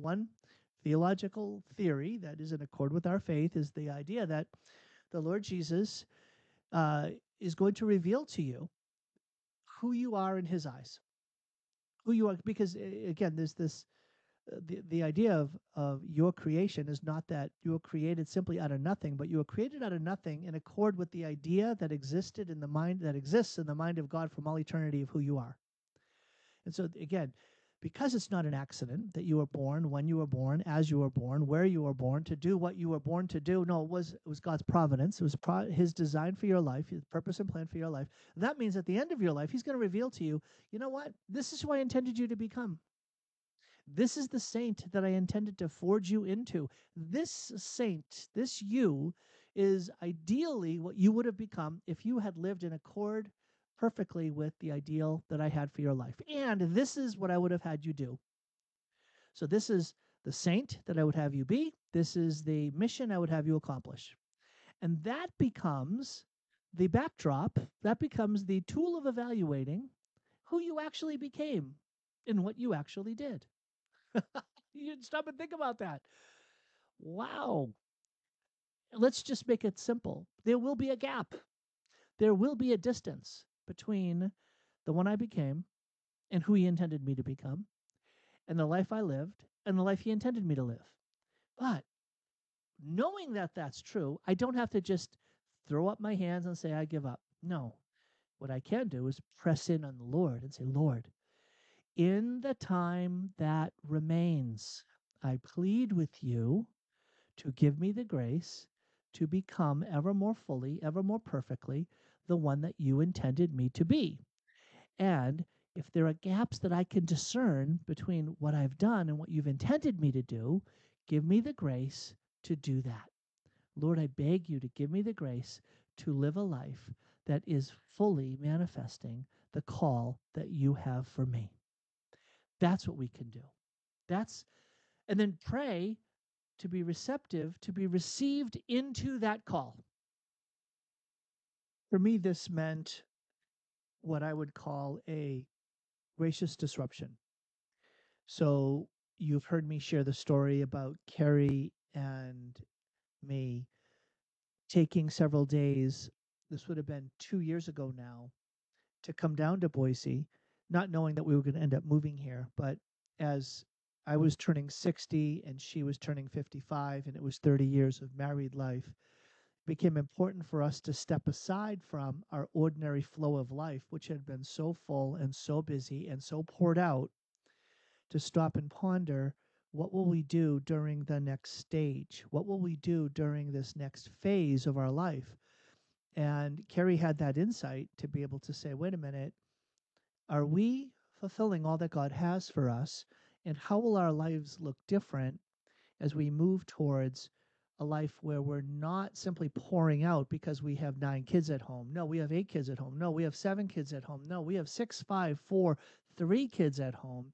one theological theory that is in accord with our faith is the idea that the Lord Jesus is going to reveal to you who you are in his eyes, who you are, because again, there's this the idea of your creation is not that you were created simply out of nothing, but you were created out of nothing in accord with the idea that exists in the mind of God from all eternity of who you are. And so again, because it's not an accident that you were born, when you were born, as you were born, where you were born, to do what you were born to do. No, it was God's providence. It was his design for your life, his purpose and plan for your life. That means at the end of your life, he's going to reveal to you, you know what? This is who I intended you to become. This is the saint that I intended to forge you into. This saint, this you, is ideally what you would have become if you had lived in accord perfectly with the ideal that I had for your life. And this is what I would have had you do. So this is the saint that I would have you be. This is the mission I would have you accomplish. And that becomes the backdrop, that becomes the tool of evaluating who you actually became and what you actually did. You stop and think about that. Wow. Let's just make it simple. There will be a gap. There will be a distance between the one I became and who he intended me to become, and the life I lived and the life he intended me to live. But knowing that that's true, I don't have to just throw up my hands and say, I give up. No. What I can do is press in on the Lord and say, Lord, in the time that remains, I plead with you to give me the grace to become ever more fully, ever more perfectly the one that you intended me to be. And if there are gaps that I can discern between what I've done and what you've intended me to do, give me the grace to do that. Lord, I beg you to give me the grace to live a life that is fully manifesting the call that you have for me. That's what we can do. And then pray to be receptive, to be received into that call. For me, this meant what I would call a gracious disruption. So you've heard me share the story about Carrie and me taking several days. This would have been 2 years ago now, to come down to Boise, not knowing that we were going to end up moving here. But as I was turning 60 and she was turning 55, and it was 30 years of married life, it became important for us to step aside from our ordinary flow of life, which had been so full and so busy and so poured out, to stop and ponder, what will we do during the next stage? What will we do during this next phase of our life? And Carrie had that insight to be able to say, wait a minute, are we fulfilling all that God has for us? And how will our lives look different as we move towards a life where we're not simply pouring out because we have 9 kids at home? No, we have 8 kids at home. No, we have 7 kids at home. No, we have 6, 5, 4, 3 kids at home.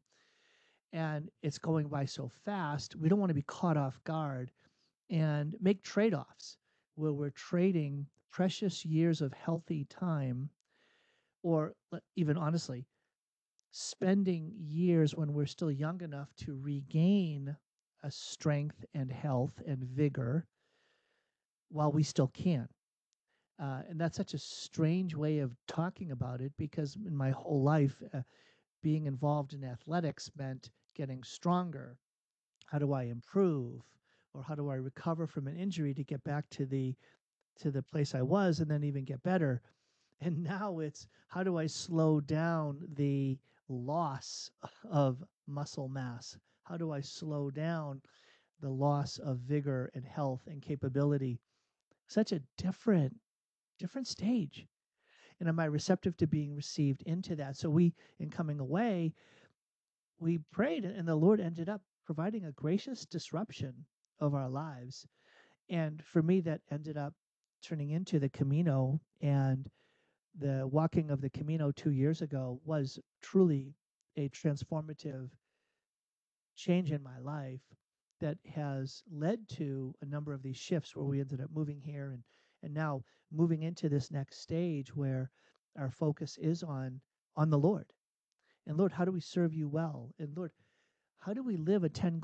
And it's going by so fast. We don't want to be caught off guard and make trade-offs where we're trading precious years of healthy time, or even honestly, spending years when we're still young enough to regain a strength and health and vigor while we still can. And that's such a strange way of talking about it, because in my whole life, being involved in athletics meant getting stronger. How do I improve? Or how do I recover from an injury to get back to the place I was and then even get better? And now it's, how do I slow down the loss of muscle mass? How do I slow down the loss of vigor and health and capability? Such a different stage. And am I receptive to being received into that? So we, in coming away, we prayed, and the Lord ended up providing a gracious disruption of our lives. And for me, that ended up turning into the Camino. And the walking of the Camino 2 years ago was truly a transformative change in my life that has led to a number of these shifts where we ended up moving here, and now moving into this next stage where our focus is on the Lord. And Lord, how do we serve you well? And Lord, how do we live a 10